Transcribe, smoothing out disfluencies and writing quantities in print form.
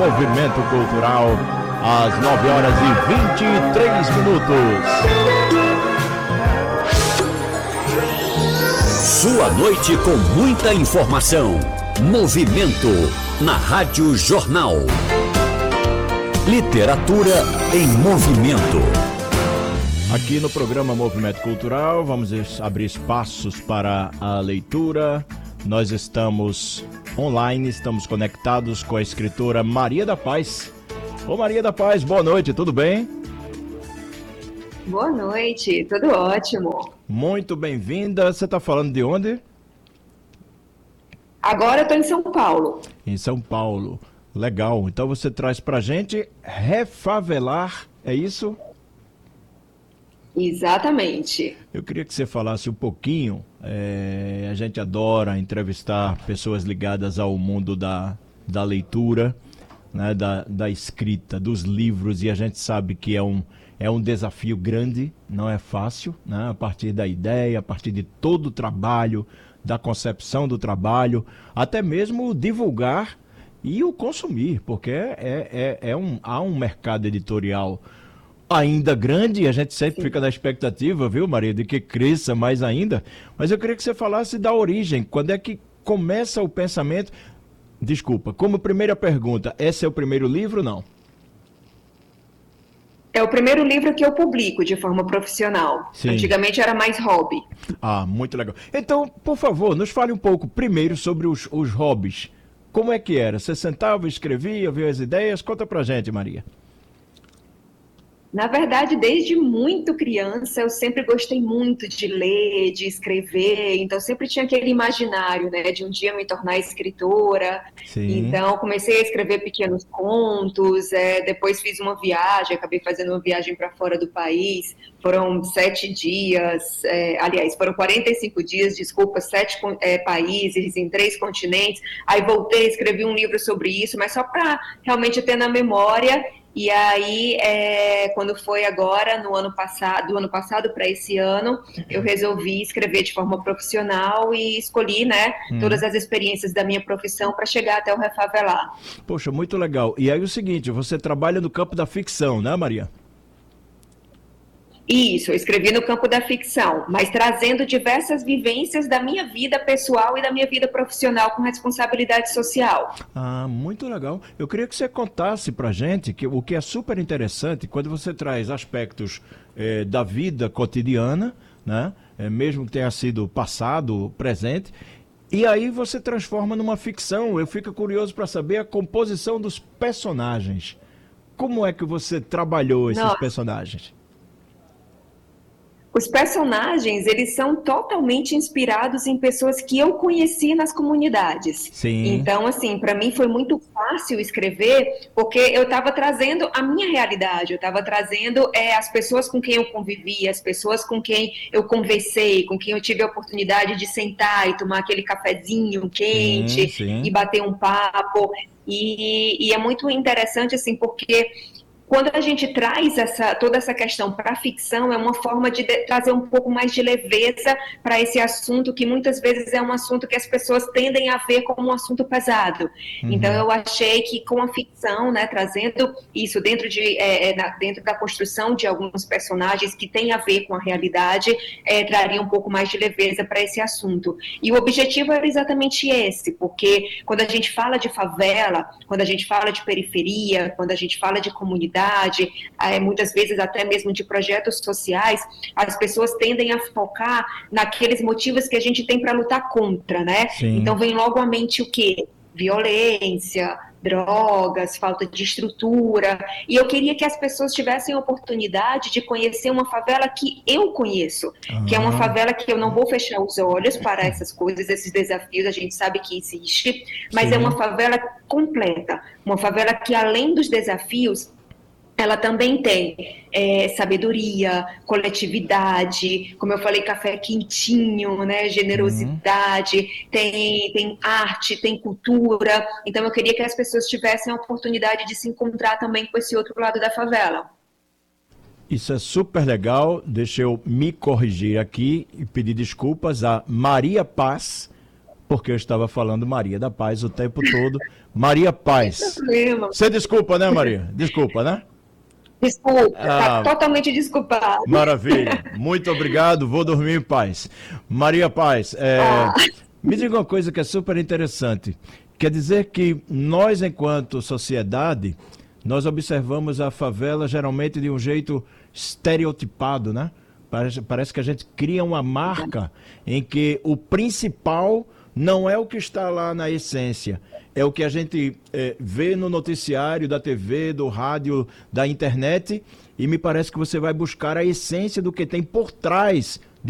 Movimento Cultural, às 9 horas e 23 minutos. Sua noite com muita informação. Movimento na Rádio Jornal. Literatura em movimento. Aqui no programa Movimento Cultural, vamos abrir espaços para a leitura. Nós estamos online, estamos conectados com a escritora Maria da Paz. Ô Maria da Paz, boa noite, tudo bem? Boa noite, tudo ótimo. Muito bem-vinda. Você está falando de onde? Agora eu estou em São Paulo. Em São Paulo. Legal. Então você traz pra gente Refavelar, é isso? Exatamente. Eu queria que você falasse um pouquinho, a gente adora entrevistar pessoas ligadas ao mundo da leitura, né, da escrita, dos livros, e a gente sabe que é um desafio grande, não é fácil, né, a partir da ideia, a partir de todo o trabalho, da concepção do trabalho, até mesmo divulgar e o consumir, porque há um mercado editorial ainda grande, e a gente sempre fica na expectativa, viu, Maria, de que cresça mais ainda. Mas eu queria que você falasse da origem, quando é que começa o pensamento. Desculpa, como primeira pergunta, esse é o primeiro livro ou não? É o primeiro livro que eu publico de forma profissional. Sim. Antigamente era mais hobby. Ah, muito legal. Então, por favor, nos fale um pouco primeiro sobre os hobbies. Como é que era? Você sentava, escrevia, via as ideias? Conta pra gente, Maria. Na verdade, desde muito criança, eu sempre gostei muito de ler, de escrever, então sempre tinha aquele imaginário, né, de um dia me tornar escritora. Sim. Então, comecei a escrever pequenos contos, depois fiz uma viagem, acabei fazendo uma viagem para fora do país, foram 7 dias, aliás, foram 45 dias, desculpa, 7 países em 3 continentes, aí voltei, escrevi um livro sobre isso, mas só para realmente ter na memória. E aí, quando foi agora, do ano passado para esse ano, eu resolvi escrever de forma profissional e escolhi, né, todas as experiências da minha profissão para chegar até o Refavelar. Poxa, muito legal. E aí o seguinte, você trabalha no campo da ficção, né, Maria? Isso, eu escrevi no campo da ficção, mas trazendo diversas vivências da minha vida pessoal e da minha vida profissional com responsabilidade social. Ah, muito legal. Eu queria que você contasse pra gente o que é super interessante quando você traz aspectos da vida cotidiana, né? Mesmo que tenha sido passado, presente, e aí você transforma numa ficção. Eu fico curioso para saber a composição dos personagens. Como é que você trabalhou esses personagens? Os personagens, eles são totalmente inspirados em pessoas que eu conheci nas comunidades. Sim. Então, assim, para mim foi muito fácil escrever, porque eu estava trazendo a minha realidade, eu estava trazendo as pessoas com quem eu convivi, as pessoas com quem eu conversei, com quem eu tive a oportunidade de sentar e tomar aquele cafezinho quente, sim. E bater um papo. E é muito interessante, assim, porque quando a gente traz toda essa questão para a ficção, é uma forma de trazer um pouco mais de leveza para esse assunto, que muitas vezes é um assunto que as pessoas tendem a ver como um assunto pesado. Então, eu achei que com a ficção, né, trazendo isso dentro da construção de alguns personagens que tem a ver com a realidade, traria um pouco mais de leveza para esse assunto. E o objetivo era exatamente esse, porque quando a gente fala de favela, quando a gente fala de periferia, quando a gente fala de comunidade, muitas vezes até mesmo de projetos sociais, as pessoas tendem a focar naqueles motivos que a gente tem para lutar contra, né? Sim. Então vem logo à mente o quê? Violência, drogas, falta de estrutura, e eu queria que as pessoas tivessem a oportunidade de conhecer uma favela que eu conheço, que é uma favela que eu não vou fechar os olhos para essas coisas, esses desafios, a gente sabe que existe, mas é uma favela completa, uma favela que além dos desafios, ela também tem sabedoria, coletividade, como eu falei, café quentinho, né, generosidade, tem arte, tem cultura. Então eu queria que as pessoas tivessem a oportunidade de se encontrar também com esse outro lado da favela. Isso é super legal. Deixa eu me corrigir aqui e pedir desculpas a Maria Paz, porque eu estava falando Maria da Paz o tempo todo. Maria Paz. Problema. Você desculpa, né, Maria? Desculpa, né? Desculpa, tá totalmente desculpado. Maravilha. Muito obrigado. Vou dormir em paz. Maria Paz, me diga uma coisa que é super interessante. Quer dizer que nós, enquanto sociedade, nós observamos a favela geralmente de um jeito estereotipado, né? Parece que a gente cria uma marca em que o principal não é o que está lá na essência, é o que a gente vê no noticiário da TV, do rádio, da internet, e me parece que você vai buscar a essência do que tem por trás